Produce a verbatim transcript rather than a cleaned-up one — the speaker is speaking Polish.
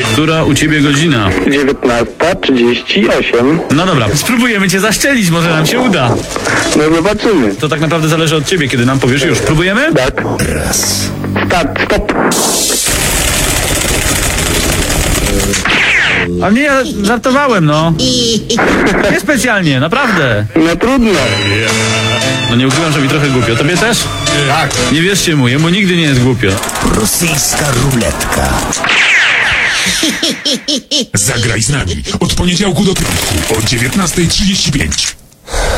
Która u ciebie godzina? dziewiętnasta trzydzieści osiem. No dobra, spróbujemy cię zaszczelić, może nam się uda. No zobaczymy. To tak naprawdę zależy od ciebie, kiedy nam powiesz już. Próbujemy? Tak. Raz. Start, stop. A nie, ja żartowałem, no. Nie specjalnie, naprawdę. No trudno. No nie ukrywam, że mi trochę głupio. Tobie też? Tak. Nie wierzcie mu, jemu nigdy nie jest głupio. Rosyjska ruletka. Zagraj z nami od poniedziałku do piątku o dziewiętnasta trzydzieści pięć.